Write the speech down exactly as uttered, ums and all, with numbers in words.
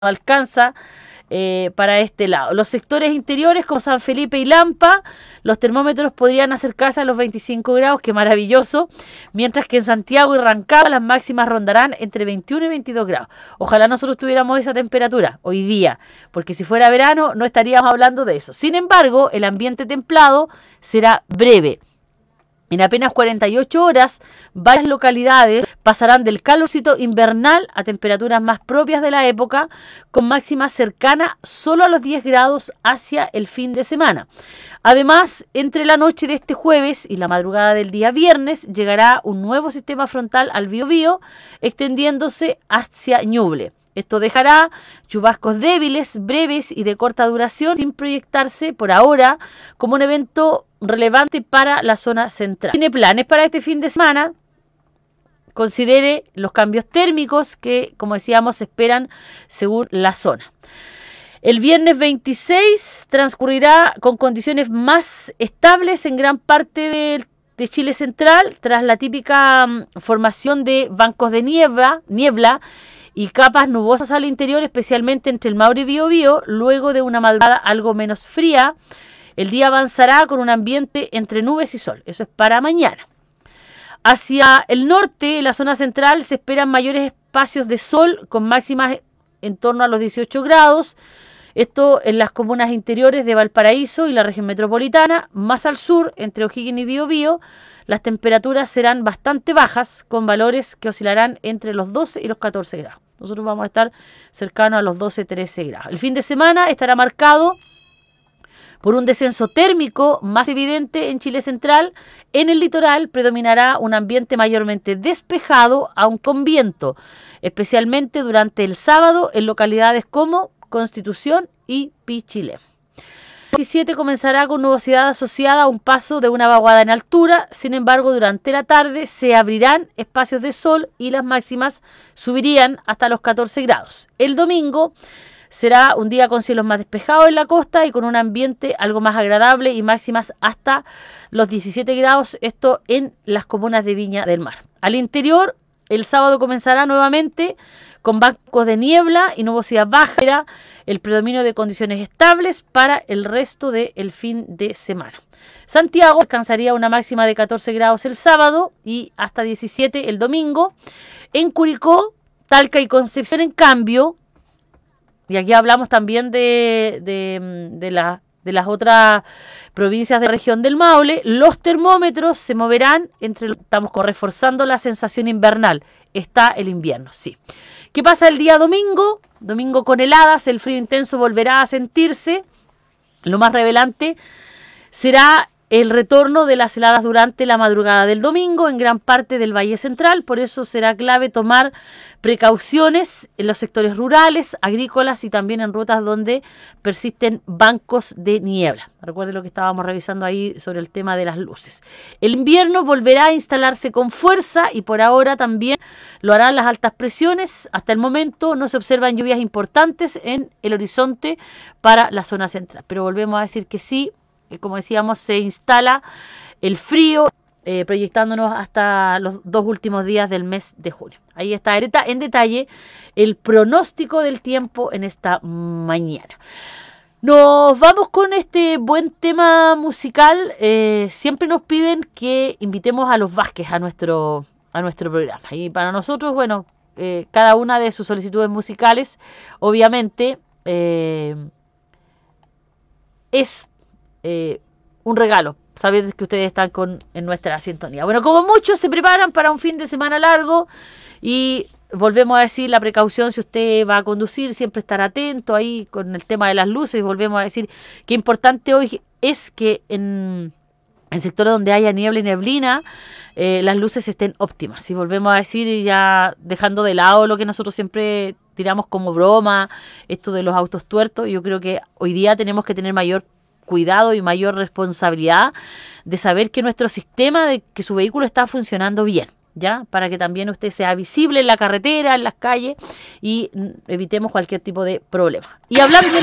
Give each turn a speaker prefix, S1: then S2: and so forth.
S1: alcanza eh, para este lado. Los sectores interiores como San Felipe y Lampa, los termómetros podrían acercarse a los veinticinco grados, qué maravilloso, mientras que en Santiago y Rancagua las máximas rondarán entre veintiuno y veintidós grados. Ojalá nosotros tuviéramos esa temperatura hoy día, porque si fuera verano no estaríamos hablando de eso. Sin embargo, el ambiente templado será breve. En apenas cuarenta y ocho horas, varias localidades pasarán del calorcito invernal a temperaturas más propias de la época, con máximas cercanas solo a los diez grados hacia el fin de semana. Además, entre la noche de este jueves y la madrugada del día viernes, llegará un nuevo sistema frontal al Biobío, extendiéndose hacia Ñuble. Esto dejará chubascos débiles, breves y de corta duración, sin proyectarse por ahora como un evento relevante para la zona central. Tiene planes para este fin de semana. Considere los cambios térmicos que, como decíamos, se esperan según la zona. El viernes veintiséis transcurrirá con condiciones más estables en gran parte de, de Chile central, tras la típica um, formación de bancos de niebla, niebla y capas nubosas al interior, especialmente entre el Maule y Biobío. Luego de una madrugada algo menos fría, el día avanzará con un ambiente entre nubes y sol. Eso es para mañana. Hacia el norte, la zona central, se esperan mayores espacios de sol con máximas en torno a los dieciocho grados. Esto en las comunas interiores de Valparaíso y la región metropolitana. Más al sur, entre O'Higgins y Biobío, las temperaturas serán bastante bajas, con valores que oscilarán entre los doce y los catorce grados. Nosotros vamos a estar cercanos a los doce a trece grados. El fin de semana estará marcado por un descenso térmico más evidente en Chile central. En el litoral predominará un ambiente mayormente despejado, aun con viento, especialmente durante el sábado en localidades como Constitución y Pichilemu. El veintisiete comenzará con nubosidad asociada a un paso de una vaguada en altura. Sin embargo, durante la tarde se abrirán espacios de sol y las máximas subirían hasta los catorce grados. El domingo será un día con cielos más despejados en la costa y con un ambiente algo más agradable y máximas hasta los diecisiete grados, esto en las comunas de Viña del Mar. Al interior, el sábado comenzará nuevamente con bancos de niebla y nubosidad baja, el predominio de condiciones estables para el resto del fin de semana. Santiago alcanzaría una máxima de catorce grados el sábado y hasta diecisiete el domingo. En Curicó, Talca y Concepción, en cambio, y aquí hablamos también de, de, de, la, de las otras provincias de la región del Maule, los termómetros se moverán entre, estamos reforzando la sensación invernal, está el invierno, sí. ¿Qué pasa el día domingo? Domingo con heladas, el frío intenso volverá a sentirse. Lo más revelante será el retorno de las heladas durante la madrugada del domingo en gran parte del Valle Central. Por eso será clave tomar precauciones en los sectores rurales, agrícolas y también en rutas donde persisten bancos de niebla. Recuerden lo que estábamos revisando ahí sobre el tema de las luces. El invierno volverá a instalarse con fuerza y por ahora también lo harán las altas presiones. Hasta el momento no se observan lluvias importantes en el horizonte para la zona central. Pero volvemos a decir que sí, como decíamos, se instala el frío, eh, proyectándonos hasta los dos últimos días del mes de junio. Ahí está en detalle el pronóstico del tiempo en esta mañana. Nos vamos con este buen tema musical. Eh, siempre nos piden que invitemos a los Vázquez a nuestro, a nuestro programa. Y para nosotros, bueno, eh, cada una de sus solicitudes musicales, obviamente, eh, es Eh, un regalo, saber que ustedes están con, en nuestra sintonía. Bueno, como muchos se preparan para un fin de semana largo y volvemos a decir la precaución, si usted va a conducir, siempre estar atento ahí con el tema de las luces. Volvemos a decir que importante hoy es que en, en sectores donde haya niebla y neblina, eh, las luces estén óptimas. Y volvemos a decir, ya dejando de lado lo que nosotros siempre tiramos como broma, esto de los autos tuertos, yo creo que hoy día tenemos que tener mayor cuidado y mayor responsabilidad de saber que nuestro sistema, de que su vehículo está funcionando bien, ¿ya? Para que también usted sea visible en la carretera, en las calles y evitemos cualquier tipo de problema. Y hablando de